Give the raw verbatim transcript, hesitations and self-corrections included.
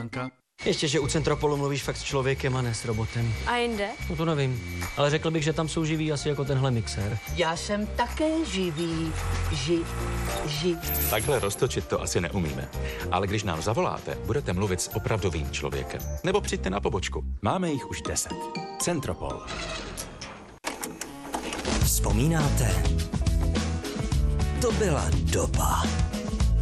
Ivanka? Ještě, že u Centropolu mluvíš fakt s člověkem a ne s robotem. A jinde? No to nevím, ale řekl bych, že tam jsou živí asi jako tenhle mixér. Já jsem také živý. Ži, ži. Takhle roztočit to asi neumíme. Ale když nám zavoláte, budete mluvit s opravdovým člověkem. Nebo přijďte na pobočku. Máme jich už deset. Centropol. Vzpomínáte? To byla doba.